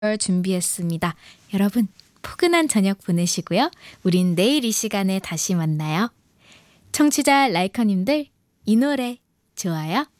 준비했습니다. 여러분, 포근한 저녁 보내시고요. 우린 내일 이 시간에 다시 만나요. 청취자 라이커님들, 이 노래 좋아요?